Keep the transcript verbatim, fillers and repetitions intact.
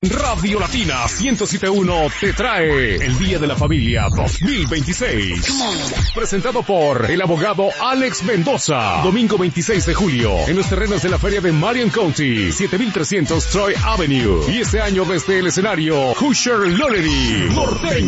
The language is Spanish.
Radio Latina ciento siete punto uno te trae el Día de la Familia dos mil veintiséis. Presentado por el abogado Alex Mendoza. Domingo veintiséis de julio, en los terrenos de la feria de Marion County, siete mil trescientos Troy Avenue. Y este año desde el escenario, Usher Lonery Norteño.